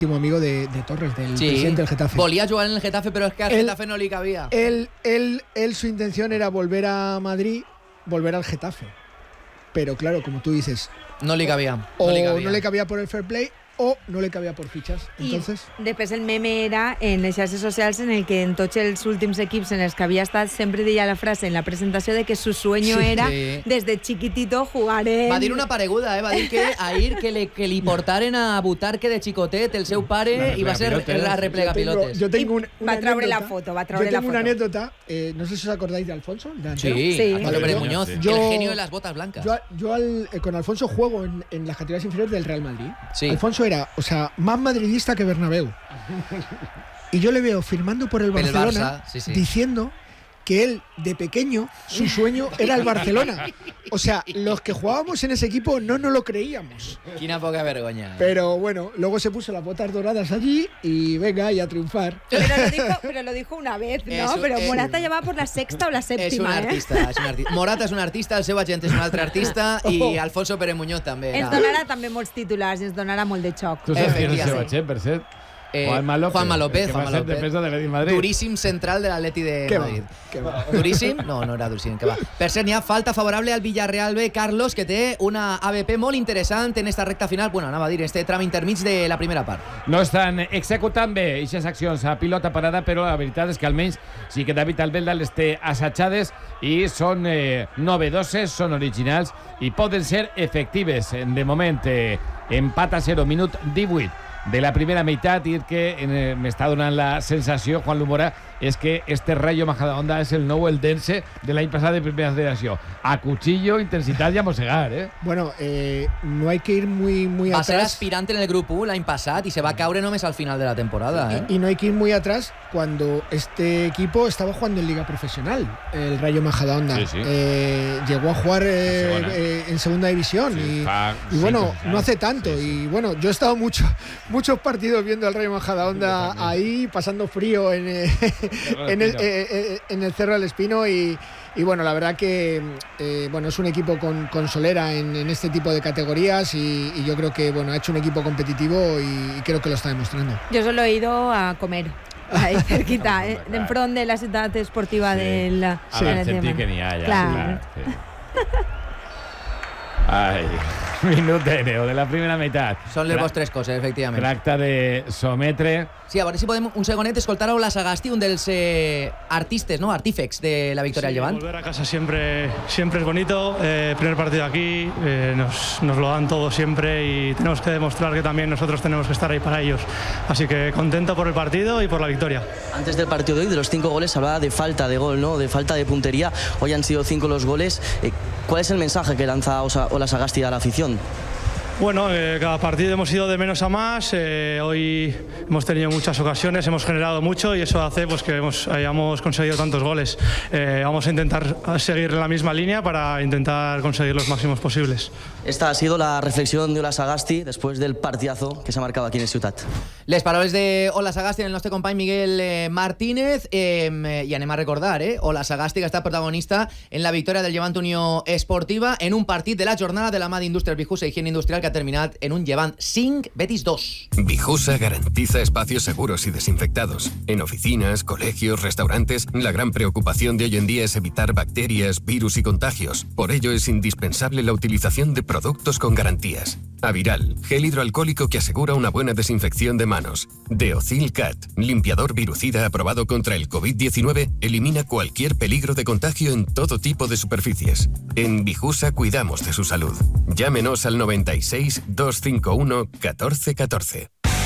amigo de Torres, del presidente del Getafe. Volía jugar en el Getafe, pero es que al Getafe no le cabía. Él, su intención era volver a Madrid, volver al Getafe. Pero claro, como tú dices, no le cabía. No le cabía por el fair play o no le cabia por fitxes. Entonces... I després el meme era en les xarxes socials en el que en tots els últims equips en els que havia estat sempre deia la frase en la presentació de que su sueño era desde chiquitito jugar en... Va dir una pareguda, va dir que ahir que li portaren a Butarque de xicotet el seu pare i va ser la replega pilotes. Yo tengo va treure la foto, Yo tengo una anécdota, no sé si os acordáis de Alfonso. Sí, Alfonso Pérez Muñoz, el genio de las botas blancas. Yo con Alfonso juego en las categorías inferiores del Real Madrid. Sí. Alfonso era, o sea, más madridista que Bernabéu. Y yo le veo firmando por el Barcelona, diciendo que él, de pequeño, su sueño era el Barcelona. O sea, los que jugábamos en ese equipo no nos lo creíamos. Quina poca vergonya. Pero bueno, luego se puso las botas doradas allí y venga, y a triunfar. Pero lo dijo una vez, ¿no? Pero Morata ya va por la sexta o la séptima. És un artista, Morata és un artista, el seu agent és un altre artista i Alfonso Pérez Muñoz també. Ens donarà també molts titulars i ens donarà molt de xoc. Tu saps qui és el seu agent, per cert? Juanma López, que va ser defensa de l'Atlètic Madrid. Duríssim central de l'Atlètic de Madrid. Duríssim? No era duríssim. Per cert, n'hi ha falta favorable al Villarreal B, Carlos, que té una AVP molt interessant en esta recta final, bueno, anava a dir, este tram intermig de la primera part. No estan executant bé aquestes accions a pilota parada, però la veritat és que almenys sí que David Albelda les té assajades i són novedoses, són originals i poden ser efectives. De moment, empat a 0, minut 18 de la primera meitat, i que m'està donant la sensació, Juan Lumora, és que este Rayo Majadahonda és el nou Eldense de l'any passat de primera federació. A cuchillo, intensitat i a mossegar, Bueno, no hay que ir muy atrás. Va ser aspirante en el grup 1 l'any passat i se va caure només al final de la temporada. Y no hay que ir muy atrás cuando este equipo estaba jugando en Liga Profesional, el Rayo Majadahonda. Llegó a jugar en segunda división y bueno, no hace tanto. Y bueno, yo he estado muchos partidos viendo al Rayo Majadahonda ahí, pasando frío en el Cerro del Espino y bueno, la verdad que bueno, es un equipo con solera en este tipo de categorías y yo creo que bueno, ha hecho un equipo competitivo y creo que lo está demostrando. Yo solo he ido a comer ahí cerquita, en front de la ciutat esportiva del... A l'Argentí que n'hi ha allà. Clar. Ai, minut 10 de la primera meitat. Són les vostres coses, efectivament. Tracta de sometre... Sí, a veure si podem un segonet escoltar a Ola Sagasti, un dels artistes, ¿no? Artífex de la victoria al Levant. Volver a casa siempre es bonito. Primer partido aquí, nos lo dan todo siempre y tenemos que demostrar que también nosotros tenemos que estar ahí para ellos. Así que contento por el partido y por la victoria. Antes del partido de hoy, de los 5 goles, hablaba de falta de gol, ¿no? De falta de puntería. Hoy han sido 5 los goles. ¿Cuál es el mensaje que lanza Ola Sagasti a la afición? Bueno, cada partido hemos ido de menos a más, hoy hemos tenido muchas ocasiones, hemos generado mucho y eso hace pues, que hayamos conseguido tantos goles. Vamos a intentar seguir en la misma línea para intentar conseguir los máximos posibles. Esta ha sido la reflexión de Ola Sagasti después del partidazo que se ha marcado aquí en el Ciutat. Les paraules de Ola Sagasti en el nostre company Miguel Martínez i anem a recordar, Ola Sagasti que ha estat protagonista en la victòria del Llevant Unió Esportiva en un partit de la jornada de la mà d'Indústries Vijusa Higiene Industrial que ha terminat en un Llevant 5, Betis 2. Vijusa garantiza espacios seguros y desinfectados. En oficinas, colegios, restaurantes, la gran preocupación de hoy en día es evitar bacterias, virus y contagios. Por ello es indispensable la utilización de productos con garantías. Aviral, gel hidroalcohólico que asegura una buena desinfección de manos. Deocil Cat, limpiador virucida aprobado contra el COVID-19, elimina cualquier peligro de contagio en todo tipo de superficies. En Vijusa cuidamos de su salud. Llámenos al 96 251 1414.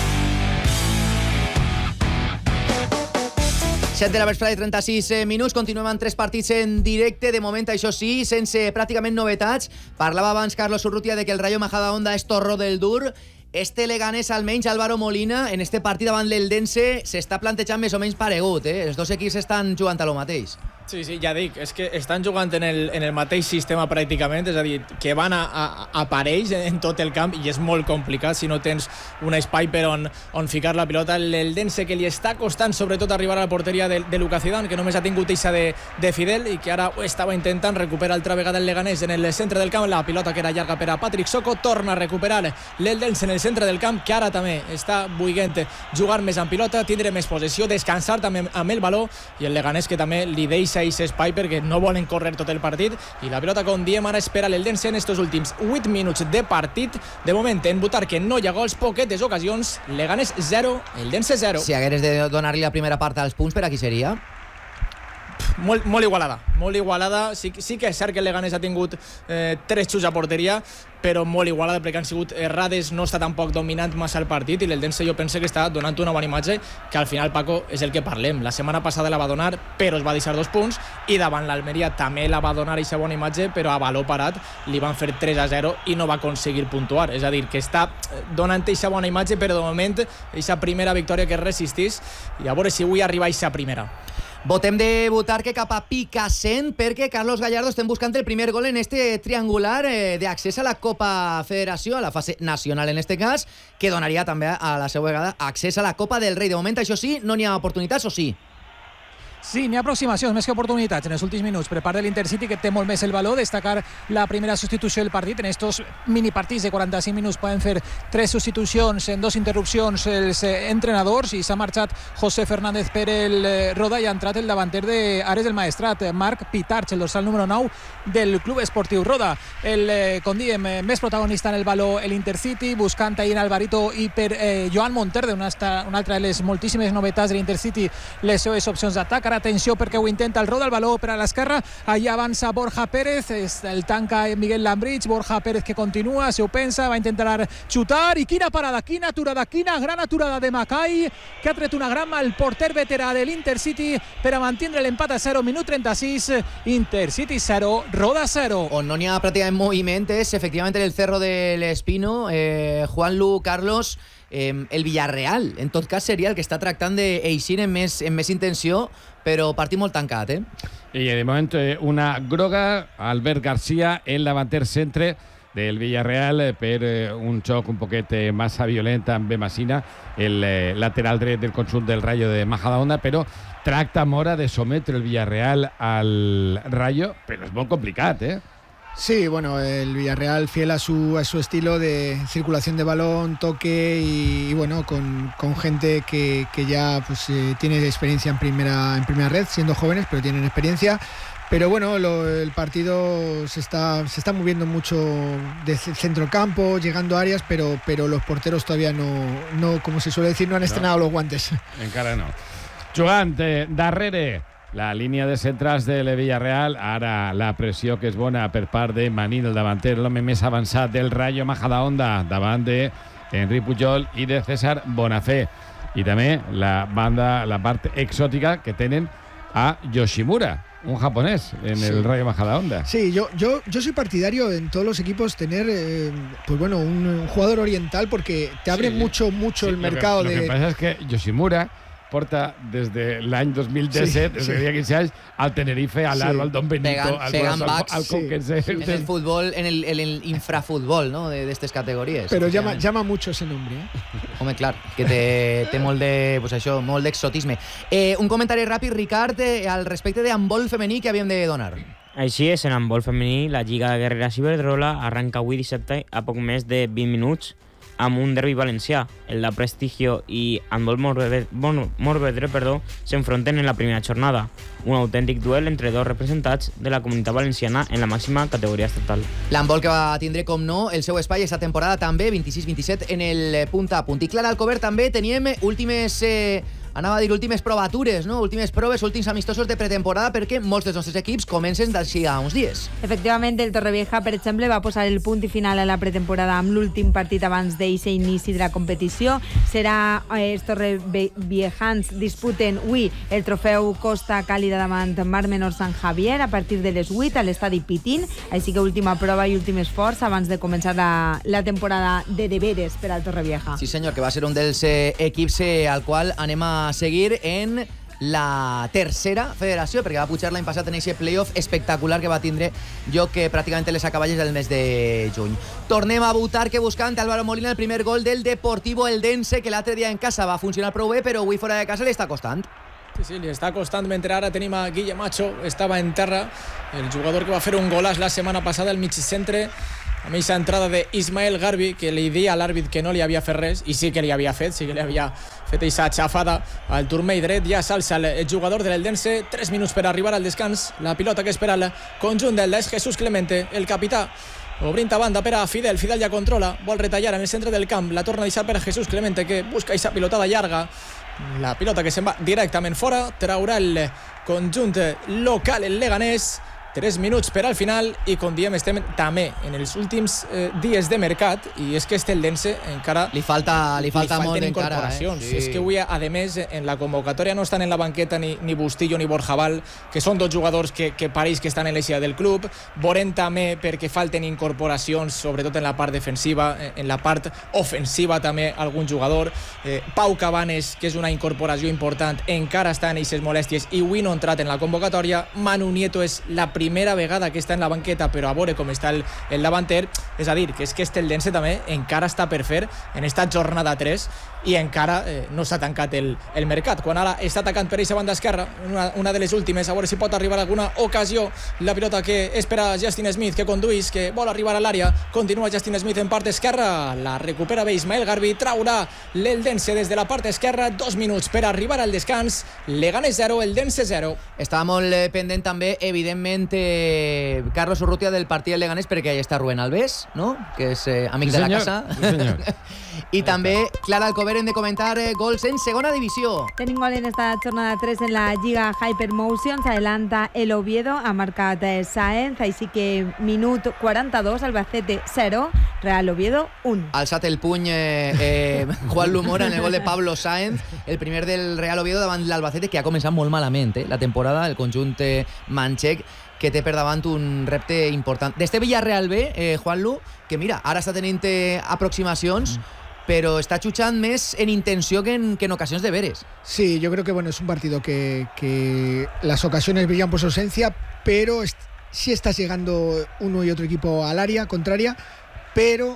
7 de la vesprada i 36 minuts. Continuem amb 3 partits en directe. De moment, això sí, sense pràcticament novetats. Parlava abans Carlos Urrutia de que el Rayo Majadahonda és torró del dur. Este Leganés, almenys Álvaro Molina, en este partit davant l'Eldense s'està plantejant més o menys paregut. Els dos equips estan jugant a lo mateix. Sí, ja dic, és que estan jugant en el mateix sistema pràcticament, és a dir, que van a parells en tot el camp i és molt complicat si no tens un espai per on ficar la pilota. L'Eldense que li està costant sobretot arribar a la porteria de Lucas Zidane, que només ha tingut eixa de Fidel i que ara ho estava intentant recuperar altra vegada el Leganés en el centre del camp, la pilota que era llarga per a Patrick Soko, torna a recuperar l'Eldense en el centre del camp, que ara també està buiguent jugar més amb pilota, tindre més possessió, descansar també amb el baló, i el Leganés que també li deixa aquest espai perquè no volen córrer tot el partit, i la pilota, com diem, ara espera l'Eldense en estos últims 8 minuts de partit. De moment, en votar que no hi ha gols, poquetes ocasions, Leganés 0, Eldense 0. Si hagueres de donar-li la primera part als punts, per a qui seria? Molt igualada. Sí que és cert que el Leganés ha tingut 3 xuts a porteria, però molt igualada perquè han sigut errades, no està tampoc dominant massa el partit, i l'Eldense jo penso que està donant una bona imatge, que al final, Paco, és el que parlem. La setmana passada la va donar, però es va deixar 2 punts, i davant l'Almeria també la va donar aquesta bona imatge, però a baló parat li van fer 3-0 i no va aconseguir puntuar. És a dir, que està donant aquesta bona imatge, però de moment aquesta primera victòria que resistís, i a veure si avui arriba aquesta primera. Votem de votar que cap a Picassent, perquè Carlos Gallardo estem buscant el primer gol en este triangular d'accés a la Copa Federació, a la fase nacional en este cas, que donaria també a la seva vegada accés a la Copa del Rei. De moment, això sí, no n'hi ha oportunitats, o sí? Sí, n'hi ha aproximacions, més que oportunitats en els últims minuts per part de l'Intercity, que té molt més el valor. Destacar la primera substitució del partit. En estos minipartits de 45 minuts poden fer 3 substitucions en 2 interrupcions els entrenadors, i s'ha marxat José Fernández per el Roda i ha entrat el davanter d'Ares del Maestrat, Marc Pitarch, el dorsal número 9 del Club Esportiu Roda. Com diem, més protagonista en el valor l'Intercity, buscant ahir en Alvarito i per Joan Monterde, una altra de les moltíssimes novetats de l'Intercity, les seves opcions d'atac. Ara atenció perquè ho intenta el Roda, el baló per a l'esquerra, allà avança Borja Pérez, el tanca Miguel Lambrich, Borja Pérez que continua, se ho pensa, va intentar xutar, i quina parada, quina aturada, quina gran aturada de Macai, que ha tret una grama el porter veterà de l'Intercity per a mantenir l'empat a 0, minut 36, Intercity 0, Roda 0. On no n'hi ha pràcticament moviment és efectivament el Cerro de l'Espino. Juanlu, Carlos, el Villarreal, en tot cas, seria el que està tractant d'eixir amb més intenció, però partit molt tancat, I de moment una groga, Albert García, el davanter centre del Villarreal, per un xoc un poquet massa violent amb Masina, el lateral dret del conjunt del Rayo de Majadahonda, però tracta Mora de sometre el Villarreal al Rayo, però és molt complicat, Sí, bueno, el Villarreal fiel a su estilo de circulación de balón, toque y bueno, con gente que ya pues tiene experiencia en primera red, siendo jóvenes, pero tienen experiencia. Pero bueno, el partido se está moviendo mucho desde el centrocampo, llegando a áreas, pero los porteros todavía no, como se suele decir, no han estrenado los guantes. Encara no. Jugant darrere la línia de centrals de Villarreal, ara la pressió que és bona per part de Manín, el davanter, l'home més avançat del Rayo Majadahonda, davant de Enric Pujol i de César Bonafé. I també la part exòtica que tenen a Yoshimura, un japonés en el Rayo Majadahonda. Sí, yo soy partidario en todos los equipos tener pues bueno, un jugador oriental, porque te abre mucho el mercado. Lo que pasa es que Yoshimura porta des de l'any 2017, des de 15 anys, al Tenerife, al Aro, al Don Benito, al Conquense. En el fútbol, en el infrafútbol, ¿no?, de estas categories. Pero llama mucho ese nombre, Home, clar, que té molt de, pues això, molt d'exotisme. Un comentari ràpid, Ricard, al respecte de handbol femení que havíem de donar. Així és, en handbol femení, la Lliga Guerrera Ciberdrola arranca avui dissabte a poc més de 20 minuts amb un derbi valencià. El de Prestigio i Handbol Morvedre s'enfronten en la primera jornada. Un autèntic duel entre dos representats de la comunitat valenciana en la màxima categoria estatal. L'handbol que va tindre, com no, el seu espai aquesta temporada també, 26-27 en el punt a punt. I clar, al cobert també teníem últimes provatures, no? Últimes proves, últims amistosos de pretemporada, perquè molts dels nostres equips comencen d'així a uns dies. Efectivament, el Torrevieja, per exemple, va posar el punt i final a la pretemporada amb l'últim partit abans d'eixe inici de la competició. Serà els torreviejans disputen avui el trofeu Costa Càlida davant Mar Menor Sant Javier a partir de les 8 a l'estadi Pitín, així que última prova i últim esforç abans de començar la temporada de deberes per al Torrevieja. Sí senyor, que va ser un dels equips al qual anem a seguir en la tercera federació, perquè va pujar l'any passat en aquest playoff espectacular que va tindre lloc que pràcticament les acaballes del mes de juny. Tornem a Butarque buscant Álvaro Molina el primer gol del Deportivo Eldense, que l'altre dia en casa va funcionar prou bé, però avui fora de casa li està costant. Sí, li està costant, mentre ara tenim a Guille Macho, estava en terra, el jugador que va fer un golaç la setmana passada al mig centre, amb aquesta entrada d'Ismael Garbi, que li deia a l'àrbit que no li havia fet res, i sí que li havia fet, sí que li havia fet aquesta xafada al turmell dret. Ja s'alça el jugador de l'Eldense, 3 minuts per arribar al descans, la pilota que espera el conjunt del és Jesús Clemente, el capità, obrint a banda per a Fidel ja controla, vol retallar en el centre del camp, la torna a deixar per a Jesús Clemente, que busca aquesta pilotada llarga, la pilota que se'n va directament fora, traurà el conjunt local, el Leganés. 3 minuts per al final i, com diem, estem també en els últims dies de mercat, i és que este Eldense encara li falta molt encara, sí. És que avui, a més, en la convocatòria no estan en la banqueta ni Bustillo ni Borjabal, que són dos jugadors que pareix que estan en l'eixida del club. Veurem també perquè falten incorporacions, sobretot en la part defensiva, en la part ofensiva també algun jugador. Pau Cabanes, que és una incorporació important, encara està en aquestes molèsties i avui no ha entrat en la convocatòria. Manu Nieto és la primera vegada que està en la banqueta, però a veure com està el davanter. És a dir, que és que este Eldense també encara està per fer en esta jornada 3 i encara no s'ha tancat el mercat. Quan ara està atacant per aquesta banda esquerra, una de les últimes, a veure si pot arribar alguna ocasió. La pilota que espera Justin Smith, que conduís, que vol arribar a l'àrea. Continua Justin Smith en part esquerra, la recupera bé Ismael Garbi, traurà l'Eldense des de la part esquerra. 2 minuts per arribar al descans. Leganés 0, Eldense 0. Estava molt pendent també, evidentment, Carlos Urrutia del partit del Leganés, perquè hi està Rubén Alves, no?, que és amic de la casa. Sí, senyor. I també Clara Alcover, hem de comentar gols en segona divisió. Tenim gol en esta jornada 3 en la Lliga Hypermotion. S'adelanta el Oviedo, ha marcat Sáenz, així que minut 42, Albacete 0, Real Oviedo 1. Alçat el puny Juan Lumora en el gol de Pablo Sáenz, el primer del Real Oviedo davant l'Albacete, que ha començat molt malament la temporada, el conjunt manxec, que té per davant un repte important. D'este Villarreal B, Juanlu, que mira, ara està tenint aproximacions, pero está chuchando más en intención que en ocasiones de veres. Sí, yo creo que bueno, es un partido que las ocasiones brillan por su ausencia, pero sí está llegando uno y otro equipo al área contraria, pero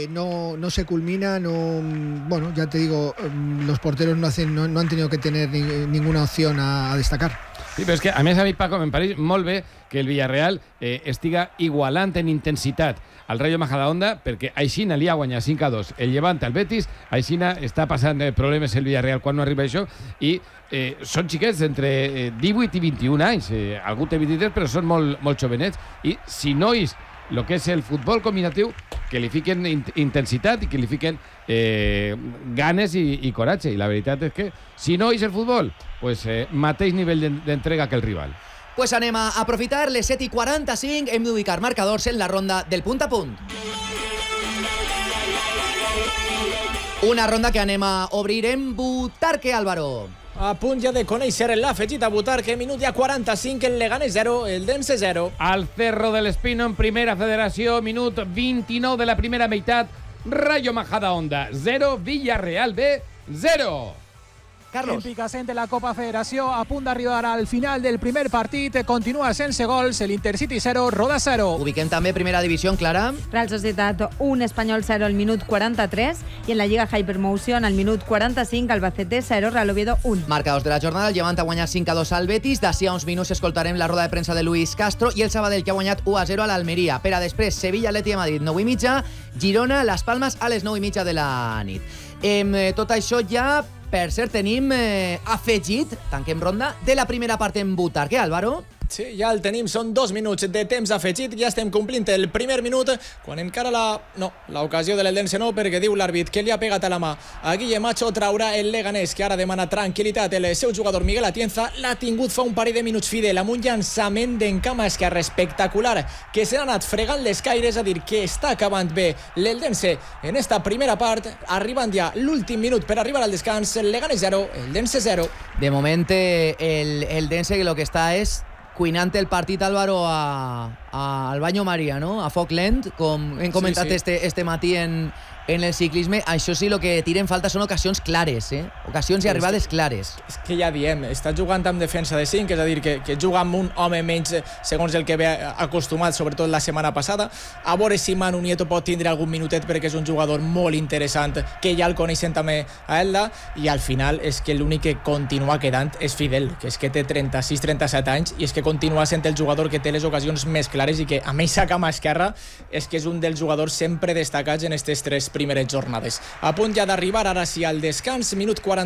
no se culmina, bueno, ya te digo, los porteros no han tenido que tener ninguna opción a destacar. Sí, però és que, a més, a mi, Paco, em pareix molt bé que el Villarreal estiga igualant en intensitat al Rayo Majadahonda, perquè Aixina li ha guanyat 5-2 el Levante al Betis. Aixina està passant problemes el Villarreal quan no arriba això, i són xiquets d'entre 18 i 21 anys. Algú té 23, però són molt jovenets, i si no és el que és el futbol combinatiu, que li fiquen intensitat i que li fiquen ganes i coratge. I la veritat és que si no és el futbol, pues mateix nivell d'entrega que el rival. Pues anem a aprofitar les 7:45, hem d'ubicar marcadors en la ronda del punt a punt. Una ronda que anem a obrir en Butarque, Álvaro. A punt ja de conèixer l'afegit a Butarque, minut ja 45, el Leganés 0, el Eldense 0. Al Cerro del Espino en primera federació, minut 29 de la primera meitat, Rayo Majadahonda 0, Villarreal B 0. Carlos. En Picassent de la Copa Federació, a punt d'arribar al final del primer partit, continua sense gols, el Intercity 0, Roda 0. Ubiquem també primera divisió, Clara. Real Societat 1, Espanyol 0 al minut 43, i en la Lliga Hypermotion al minut 45, Albacete 0, Real Oviedo 1. Marcadors de la jornada, el Levante ha guanyat 5-2 al Betis, d'ací a uns minuts escoltarem la roda de premsa de Luis Castro, i el Sabadell, que ha guanyat 1-0 a l'Almeria. Per a després, Sevilla, Atleti de Madrid, 9:30, Girona, Las Palmas a les 9:30 de la nit. Tot això ja, per cert, tenim afegit, tanquem ronda, de la primera part en Butarque, Álvaro. Sí, ja el tenim, són 2 minuts de temps afegit, ja estem complint el primer minut, quan encara l'ocasió de l'Eldense no, perquè diu l'àrbit que li ha pegat a la mà a Guille Macho. Traurà el Leganés, que ara demana tranquil·litat. El seu jugador Miguel Atienza l'ha tingut fa un parell de minuts Fidel, amb un llançament d'encama esquerra espectacular, que se n'ha anat fregant les caires, a dir que està acabant bé l'Eldense en esta primera part, arribant ja l'últim minut per arribar al descans. El Leganés 0, Eldense 0. De moment el Eldense que lo que està és cuinant el partit, Álvaro, al Baño María, no? A foc lent, com hem comentat este matí en en el ciclisme, això sí, el que tira en falta són ocasions clares, ocasions i arribades clares. És que ja diem, està jugant amb defensa de 5, és a dir, que juga amb un home menys segons el que ve acostumat, sobretot la setmana passada. A veure si Manu Nieto pot tindre algun minutet perquè és un jugador molt interessant, que ja el coneixen també a Elda, i al final és que l'únic que continua quedant és Fidel, que és que té 36-37 anys i és que continua sent el jugador que té les ocasions més clares i que a més a cama esquerra és que és un dels jugadors sempre destacats en aquestes 3 primeres jornades. A punt ja d'arribar ara sí al descans, minut 40